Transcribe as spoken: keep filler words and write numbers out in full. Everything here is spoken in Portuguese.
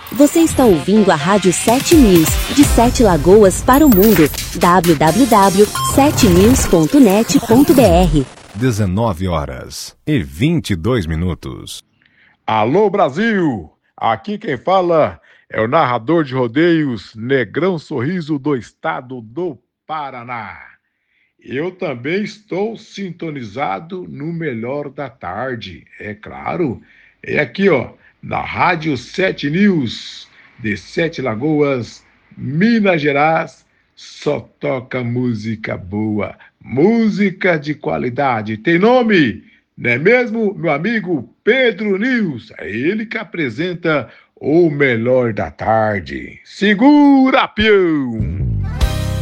Você está ouvindo a Rádio sete News, de Sete Lagoas para o mundo. w w w ponto sete news ponto net ponto b r. dezenove horas e vinte e dois minutos. Alô, Brasil! Aqui quem fala é o narrador de rodeios Negrão Sorriso do estado do Paraná. Eu também estou sintonizado no melhor da tarde, é claro. É aqui, ó, na Rádio sete News, de Sete Lagoas, Minas Gerais, só toca música boa, música de qualidade. Tem nome, não é mesmo, meu amigo Pedro News? É ele que apresenta o melhor da tarde. Segura, peão!